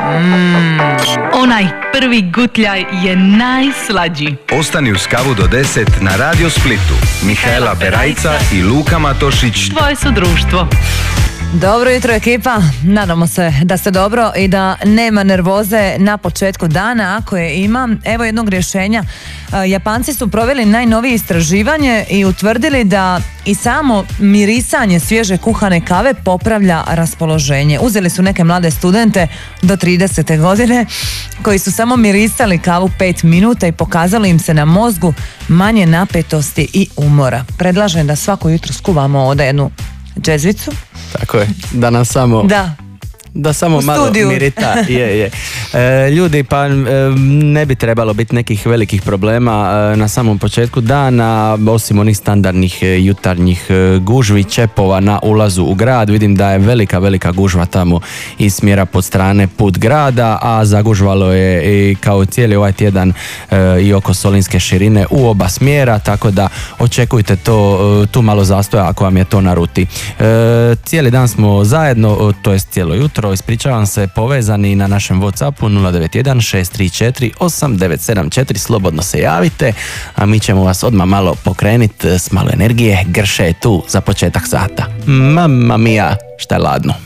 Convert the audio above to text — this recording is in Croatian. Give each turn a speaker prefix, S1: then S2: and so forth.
S1: Onaj prvi gutljaj je najslađi.
S2: Ostani uz kavu do 10 na Radio Splitu. Mihaela Berajca i Luka Matošić.
S1: Tvoje su društvo.
S3: Dobro jutro ekipa, nadamo se da ste dobro i da nema nervoze na početku dana. Ako je ima, evo jednog rješenja. Japanci su proveli najnovije istraživanje i utvrdili da i samo mirisanje svježe kuhane kave popravlja raspoloženje. Uzeli su neke mlade studente do 30. godine koji su samo mirisali kavu 5 minuta i pokazalo im se na mozgu manje napetosti i umora. Predlažem da svako jutro skuvamo ovdje jednu džezvicu.
S4: Tako je, da nam samo... Da samo malo mirita, je. Ljudi, pa ne bi trebalo biti nekih velikih problema na samom početku dana, osim onih standardnih jutarnjih gužvi, čepova na ulazu u grad. Vidim da je velika gužva tamo iz smjera pod strane put grada, a zagužvalo je i kao cijeli ovaj tjedan i oko Solinske širine u oba smjera, tako da očekujte tu malo zastoja ako vam je to na ruti. Cijeli dan smo zajedno, to jest cijelo jutro, ispričavam se, povezani na našem WhatsAppu 091 634 8974, slobodno se javite, a mi ćemo vas odmah malo pokreniti s malo energije. Grše je tu za početak sata. Mamma mia, šta je ladno.